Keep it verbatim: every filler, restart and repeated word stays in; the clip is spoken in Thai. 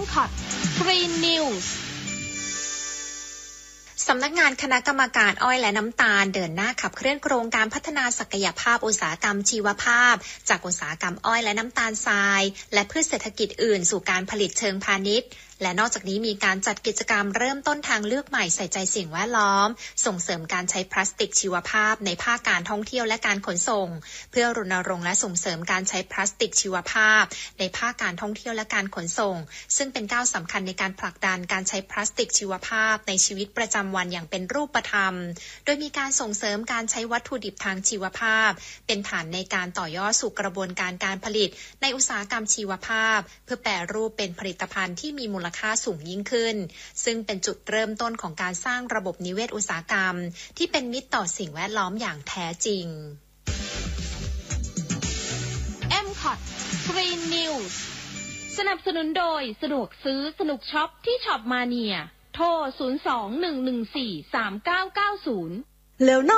คอท Green News สำนักงานคณะกรรมการอ้อยและน้ำตาลเดินหน้าขับเคลื่อนโครงการพัฒนาศักยภาพอุตสาหกรรมชีวภาพจากอุตสาหกรรมอ้อยและน้ำตาลทรายและพืชเศรษฐกิจอื่นสู่การผลิตเชิงพาณิชย์และนอกจากนี้มีการจัดกิจกรรมเริ่มต้นทางเลือกใหม่ใส่ใจสิ่งแวดล้อมส่งเสริมการใช้พลาสติกชีวภาพในภาคการท่องเที่ยวและการขนส่งเพื่อรณรงค์และส่งเสริมการใช้พลาสติกชีวภาพในภาคการท่องเที่ยวและการขนส่งซึ่งเป็นก้าวสำคัญในการผลักดันการใช้พลาสติกชีวภาพในชีวิตประจำวันอย่างเป็นรูปธรรมโดยมีการส่งเสริมการใช้วัตถุดิบทางชีวภาพเป็นฐานในการต่อยอดสู่กระบวนการการผลิตในอุตสาหกรรมชีวภาพเพื่อแปรรูปเป็นผลิตภัณฑ์ที่มีมูลค่าสูงยิ่งขึ้นซึ่งเป็นจุดเริ่มต้นของการสร้างระบบนิเวศอุตสาหกรรมที่เป็นมิตรต่อสิ่งแวดล้อมอย่างแท้จริงเอ็ม คอท Green News สนับสนุนโดยสะดวกซื้อสนุกช็อปที่ช็อปมาเนียโทรศูนย์ สอง หนึ่ง หนึ่ง สี่ สาม เก้า เก้า ศูนย์แล้ว